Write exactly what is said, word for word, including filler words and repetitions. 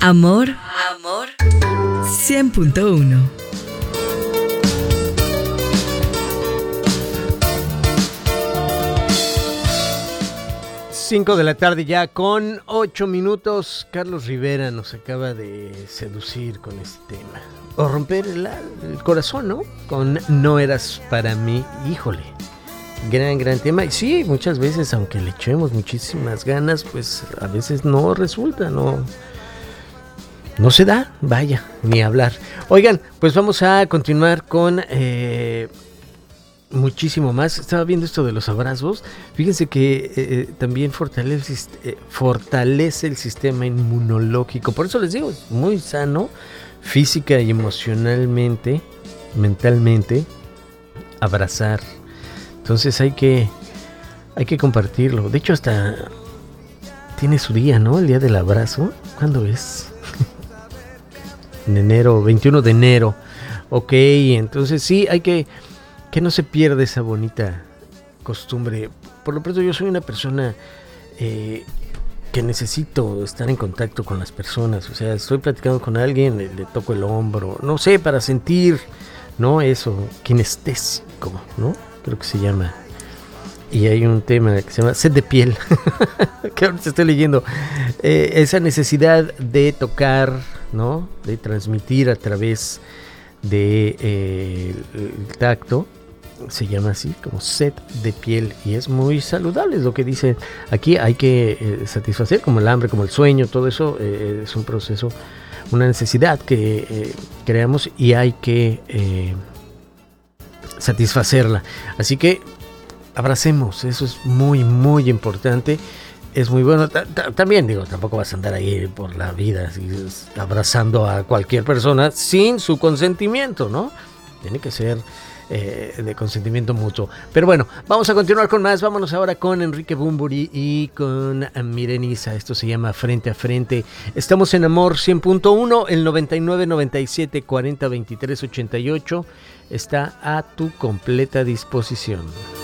Amor, amor, cien punto uno. cinco de la tarde ya con ocho minutos. Carlos Rivera nos acaba de seducir con este tema. O romper el, el corazón, ¿no? Con No eras para mí. Híjole, gran, gran tema. Y sí, muchas veces, aunque le echemos muchísimas ganas, pues a veces no resulta, no... No se da, vaya, ni hablar. Oigan, pues vamos a continuar con... Eh, muchísimo más. Estaba viendo esto de los abrazos. Fíjense que eh, también fortalece, eh, fortalece el sistema inmunológico. Por eso les digo, es muy sano física y emocionalmente, mentalmente, abrazar. Entonces hay que hay que compartirlo. De hecho, hasta tiene su día, ¿no? El día del abrazo. ¿Cuándo es? En enero, veintiuno de enero. Ok, entonces sí, hay que que no se pierda esa bonita costumbre. Por lo pronto yo soy una persona eh, que necesito estar en contacto con las personas. O sea, estoy platicando con alguien, le, le toco el hombro, no sé, para sentir, ¿no? Eso, kinestésico, ¿no? Creo que se llama. Y hay un tema que se llama sed de piel, que ahorita estoy leyendo. Eh, esa necesidad de tocar, ¿no? De transmitir a través de eh, el tacto. Se llama así, como sed de piel, y es muy saludable, es lo que dicen aquí. Hay que eh, satisfacer, como el hambre, como el sueño, todo eso eh, es un proceso, una necesidad que eh, creamos y hay que eh, satisfacerla. Así que abracemos, eso es muy, muy importante. Es muy bueno. También digo, tampoco vas a andar ahí por la vida así, abrazando a cualquier persona sin su consentimiento, ¿no? Tiene que ser eh, de consentimiento mutuo. Pero bueno, vamos a continuar con más. Vámonos ahora con Enrique Bunbury y con Mirenisa. Esto se llama Frente a Frente. Estamos en Amor cien punto uno, el noventa y nueve, noventa y siete, cuarenta, veintitrés, ochenta y ocho está a tu completa disposición.